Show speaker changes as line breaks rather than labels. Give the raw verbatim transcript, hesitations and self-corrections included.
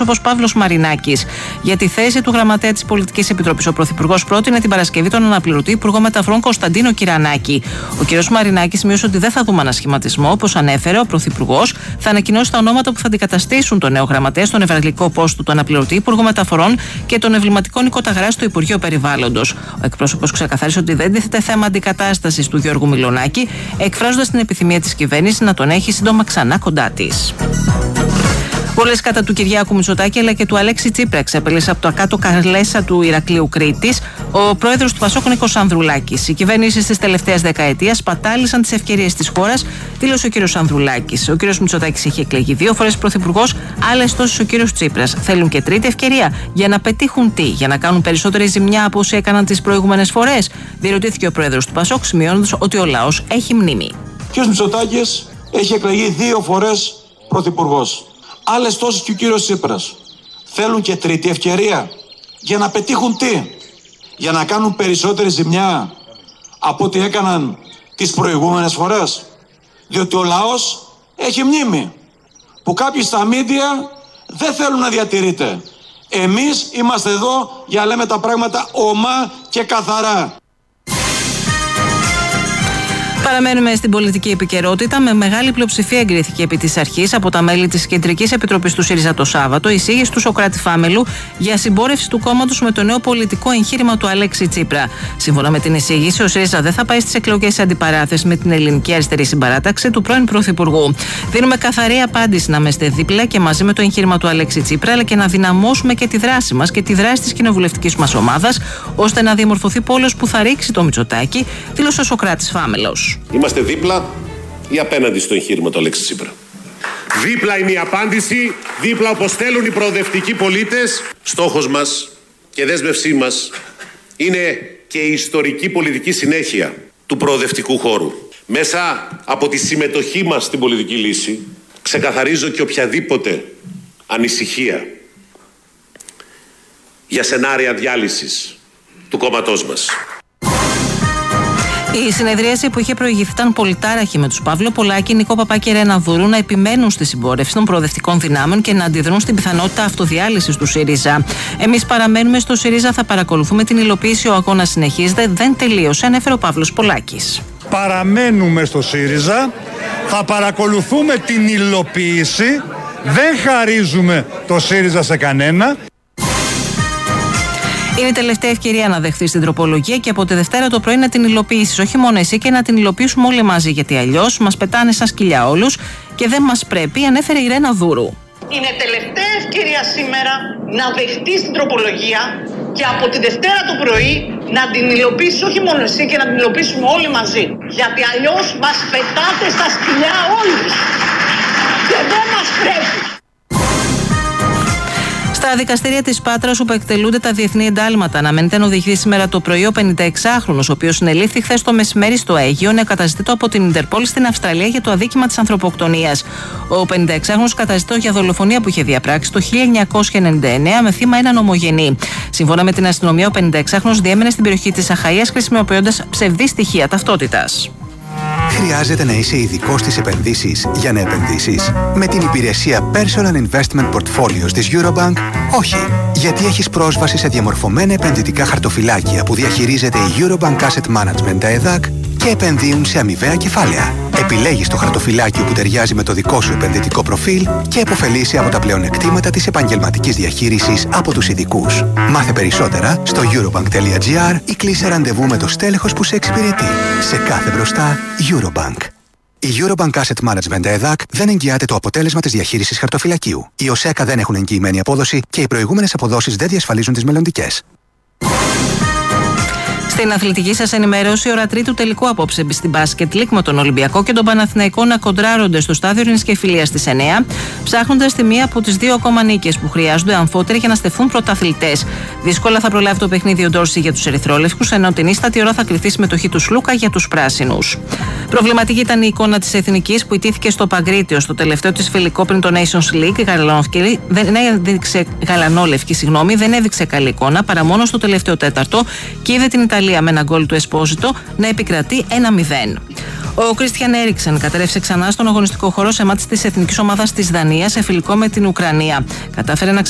εκπρόσωπος Παύλος Μαρινάκης. Για τη θέση του γραμματέα της Πολιτικής Επιτροπής, ο Πρωθυπουργός πρότεινε την Παρασκευή τον αναπληρωτή Υπουργό Μεταφορών Κωνσταντίνο Κυρανάκη. Ο κ. Μαρινάκης μείωσε ότι δεν θα δούμε ανασχηματισμό. Όπως ανέφερε, ο Πρωθυπουργός θα ανακοινώσει τα ονόματα που θα αντικαταστήσουν τον νέο γραμματέα στον νευραλγικό πόστο του αναπληρωτή Υπουργού Μεταφορών και τον εμβληματικό Νίκο Ταγρά στο Υπουργείο Περιβάλλοντος. Ο εκπρόσωπος ξεκαθάρισε ότι δεν τίθεται θέμα αντικατάστασης του Γιώργου Μιλονάκη, εκφράζοντας την επιθυμία της κυβέρνησης να τον έχει σύντομα ξανά κοντά της. Πολλές κατά του Κυριάκου Μητσοτάκη αλλά και του Αλέξη Τσίπρα ξεπέλυσε από το ακάτω Καρλέσα του Ηρακλείου Κρήτης ο πρόεδρος του Πασόκ Νίκος Ανδρουλάκης. Οι κυβερνήσεις της τελευταίας δεκαετίας σπατάλησαν τις ευκαιρίες της χώρας, δήλωσε ο κ. Ανδρουλάκης. Ο κ. Μητσοτάκης έχει εκλεγεί δύο φορές πρωθυπουργός, άλλες τόσες ο κ. Τσίπρας. Θέλουν και τρίτη ευκαιρία για να πετύχουν τι, για να κάνουν περισσότερη ζημιά από όσοι έκαναν τις προηγούμενες φορές, διερωτήθηκε ο πρόεδρος του Πασόκ, σημειώνοντας ότι ο λαός έχει μνήμη.
Ο κ. Μητσοτάκης έχει εκλεγεί δύο φορές πρωθυπουργός. Άλλες τόσες και ο κύριος Τσίπρας. Θέλουν και τρίτη ευκαιρία για να πετύχουν τι, για να κάνουν περισσότερη ζημιά από ό,τι έκαναν τις προηγούμενες φορές. Διότι ο λαός έχει μνήμη που κάποιοι στα μίντια δεν θέλουν να διατηρείται. Εμείς είμαστε εδώ για να λέμε τα πράγματα ομά και καθαρά.
Παραμένουμε στην πολιτική επικαιρότητα. Με μεγάλη πλειοψηφία εγκρίθηκε επί της αρχής από τα μέλη της Κεντρικής Επιτροπής του ΣΥΡΙΖΑ το Σάββατο η εισήγηση του Σωκράτη Φάμελου για συμπόρευση του κόμματος με το νέο πολιτικό εγχείρημα του Αλέξη Τσίπρα. Σύμφωνα με την εισήγηση, ο ΣΥΡΙΖΑ δεν θα πάει στις εκλογές σε αντιπαράθεση με την Ελληνική Αριστερή Συμπαράταξη του πρώην Πρωθυπουργού. Δίνουμε καθαρή απάντηση να είμαστε δίπλα και μαζί με το εγχείρημα του Αλέξη Τσίπρα, αλλά και να δυναμώσουμε και τη δράση μας και τη δράση της κοινοβουλευτικής μας ομάδας, ώστε να διαμορφωθεί πόλος που θα ρίξει το Μητσοτάκη, δήλωσε ο Σωκράτης Φάμελος.
Είμαστε δίπλα ή απέναντι στο εγχείρημα του Αλέξη Τσίπρα? Δίπλα είναι η απάντηση, δίπλα όπως θέλουν οι προοδευτικοί πολίτες. Στόχος μας και δέσμευσή μας είναι και η ιστορική πολιτική συνέχεια του προοδευτικού χώρου. Μέσα από τη συμμετοχή μας στην πολιτική λύση ξεκαθαρίζω και οποιαδήποτε ανησυχία για σενάρια διάλυσης του κόμματός μας.
Η συνεδρίαση που είχε προηγηθεί ήταν πολυτάραχη, με τους Παύλο Πολάκη, Νικό Παπά και Ρένα Δούρου να επιμένουν στη συμπόρευση των προοδευτικών δυνάμεων και να αντιδρούν στην πιθανότητα αυτοδιάλυσης του ΣΥΡΙΖΑ. Εμείς παραμένουμε στο ΣΥΡΙΖΑ, θα παρακολουθούμε την υλοποίηση. Ο αγώνας συνεχίζεται, δεν τελείωσε, ανέφερε ο Παύλος Πολάκης.
Παραμένουμε στο ΣΥΡΙΖΑ, θα παρακολουθούμε την υλοποίηση, δεν χαρίζουμε το ΣΥΡΙΖΑ σε κανένα.
Είναι η τελευταία ευκαιρία να δεχθείς την τροπολογία και από τη Δευτέρα το πρωί να την υλοποιήσεις. Όχι μόνο εσύ, και να την υλοποιήσουμε όλοι μαζί. Γιατί αλλιώς μας πετάνε σαν σκυλιά όλους και δεν μας πρέπει, ανέφερε η Ρένα Δούρου.
Είναι τελευταία ευκαιρία σήμερα να δεχτείς την τροπολογία και από τη Δευτέρα το πρωί να την υλοποιήσεις όχι μόνο εσύ και να την υλοποιήσουμε όλοι μαζί. Γιατί αλλιώς μας πετάτε στα σκυλιά όλους και δεν μας πρέπει.
Στα δικαστήρια της Πάτρας, όπου εκτελούνται τα διεθνή εντάλματα, αναμένεται να οδηγηθεί σήμερα το πρωί ο πενηνταεξάχρονος, ο οποίος συνελήφθη χθες το μεσημέρι στο Αίγυο, να καταζητείται από την Ιντερπόλ στην Αυστραλία για το αδίκημα της ανθρωποκτονίας. Ο πενηνταεξάχρονος καταζητείται για δολοφονία που είχε διαπράξει το χίλια εννιακόσια ενενήντα εννέα με θύμα έναν ομογενή. Σύμφωνα με την αστυνομία, ο πενηνταεξάχρονος διέμενε στην περιοχή της Αχαΐας χρησιμοποιώντας ψευδή στοιχεία ταυτότητας.
Χρειάζεται να είσαι ειδικός στις επενδύσεις για να επενδύσεις? Με την υπηρεσία Personal Investment Portfolios της Eurobank, όχι. Γιατί έχεις πρόσβαση σε διαμορφωμένα επενδυτικά χαρτοφυλάκια που διαχειρίζεται η Eurobank Asset Management, τα ΕΔΑΚ, και επενδύουν σε αμοιβαία κεφάλαια. Επιλέγεις το χαρτοφυλάκιο που ταιριάζει με το δικό σου επενδυτικό προφίλ και επωφελείσαι από τα πλεονεκτήματα της επαγγελματικής διαχείρισης από τους ειδικούς. Μάθε περισσότερα στο eurobank.gr ή κλείσε ραντεβού με το στέλεχος που σε εξυπηρετεί. Σε κάθε μπροστά, Eurobank. Η Eurobank Asset Management ΕΔΑΚ δεν εγγυάται το αποτέλεσμα της διαχείρισης χαρτοφυλακίου. Οι ΟΣΕΚΑ δεν έχουν εγγυημένη απόδοση και οι προηγούμενες αποδόσεις δεν διασφαλίζουν τις μελλοντικές.
Στην αθλητική σας ενημέρωση, η ώρα τρίτου τελικού απόψε στην μπάσκετ λίκ με τον Ολυμπιακό και τον Παναθηναϊκό να κοντράρονται στο στάδιο Ειρήνης και Φιλίας στις εννέα, ψάχνοντας τη μία από τις δύο ακόμα νίκες που χρειάζονται αμφότεροι για να στεφούν πρωταθλητές. Δύσκολα θα προλάβει το παιχνίδι ο Ντόρση για τους ερυθρόλευκους, ενώ την ίστατη ώρα θα κρυφτεί συμμετοχή του Σλούκα για τους πράσινους. Προβληματική ήταν η εικόνα της Εθνικής που ιτήθηκε στο Παγκρίτιο στο τελευταίο της φιλικό πριν το Nations League. Γαλανόλευκη δεν έδειξε, Γαλανόλευκη, συγγνώμη, δεν έδειξε καλή εικόνα παρά μόνο στο τελευταίο τέταρτο και είδε την Ιταλία με ένα γκολ του Εσπόζιτο να επικρατεί ένα μηδέν. Ο Κρίστιαν Έριξεν κατέρευσε ξανά στον αγωνιστικό χώρο σε μάτς της εθνικής ομάδας της Δανίας σε φιλικό με την Ουκρανία. Κατάφερε να